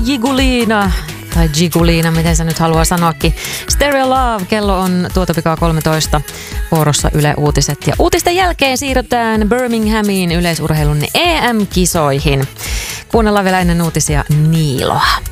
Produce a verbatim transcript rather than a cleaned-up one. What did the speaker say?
Jigulina, tai Jigulina, miten sä nyt haluaa sanoakin. Stereo Love, kello on tuota pikaa kolmetoista, vuorossa Yle Uutiset. Ja uutisten jälkeen siirrytään Birminghamiin yleisurheilun E M-kisoihin. Kuunnellaan vielä ennen uutisia Niiloa.